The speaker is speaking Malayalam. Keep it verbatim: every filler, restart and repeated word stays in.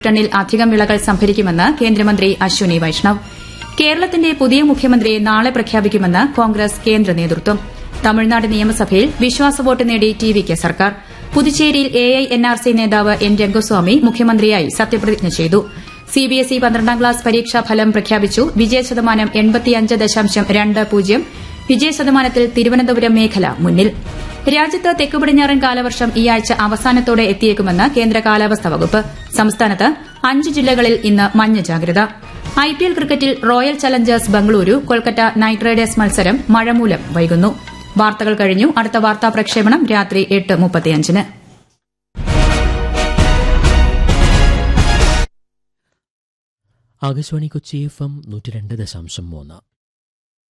ടണ്ണിൽ അധികം വിളകൾ സംഭരിക്കുമെന്ന് കേന്ദ്രമന്ത്രി അശ്വനി വൈഷ്ണവ്. കേരളത്തിന്റെ പുതിയ മുഖ്യമന്ത്രിയെ നാളെ പ്രഖ്യാപിക്കുമെന്ന് കോൺഗ്രസ് കേന്ദ്ര നേതൃത്വം. തമിഴ്നാട് നിയമസഭയിൽ വിശ്വാസവോട്ട് നേടി ടി വിക്ക് സർക്കാർ. പുതുച്ചേരിയിൽ A I N R C നേതാവ് എൻ രംഗസ്വാമി മുഖ്യമന്ത്രിയായി സത്യപ്രതിജ്ഞ ചെയ്തു. സിബിഎസ്ഇ പന്ത്രണ്ടാം ക്ലാസ് പരീക്ഷാഫലം പ്രഖ്യാപിച്ചു. വിജയശതമാനം എൺപത്തിയഞ്ച് ദശാംശം രണ്ട് പൂജ്യം. വിജയശതമാനത്തിൽ തിരുവനന്തപുരം മേഖല മുന്നിൽ. രാജ്യത്ത് തെക്ക് പടിഞ്ഞാറൻ കാലവർഷം ഈ ആഴ്ച അവസാനത്തോടെ എത്തിയേക്കുമെന്ന് കേന്ദ്ര കാലാവസ്ഥാ വകുപ്പ്. സംസ്ഥാനത്ത് അഞ്ച് ജില്ലകളിൽ ഇന്ന് മഞ്ഞ ജാഗ്രത. ഐപിഎൽ ക്രിക്കറ്റിൽ royal Challengers Bengaluru Kolkata night Riders മത്സരം മഴ മൂലം വൈകുന്നു. വാർത്തകൾ കഴിഞ്ഞു. അടുത്ത വാർത്താ പ്രക്ഷേപണം രാത്രി എട്ട് മുപ്പത്തിയഞ്ചിന്. ആകാശവാണി കൊച്ചി എഫ് എം നൂറ്റി രണ്ട് ദശാംശം മൂന്ന്.